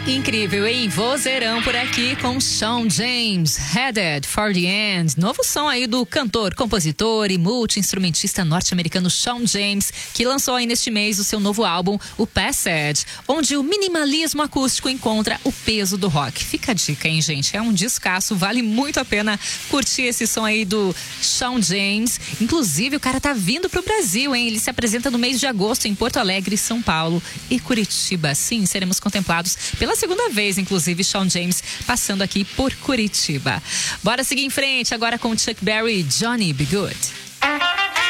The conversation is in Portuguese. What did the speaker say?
incrível, hein? Vozeirão por aqui com Shawn James, Headed for the End. Novo som aí do cantor, compositor e multi-instrumentista norte-americano Shawn James, que lançou aí neste mês o seu novo álbum, o Passage, onde o minimalismo acústico encontra o peso do rock. Fica a dica, hein, gente? É um descasso, vale muito a pena curtir esse som aí do Shawn James. Inclusive, o cara tá vindo pro Brasil, hein? Ele se apresenta no mês de agosto em Porto Alegre, São Paulo e Curitiba. Sim, seremos contemplados pela segunda vez, inclusive, Shawn James passando aqui por Curitiba. Bora seguir em frente agora com Chuck Berry e Johnny B. Good.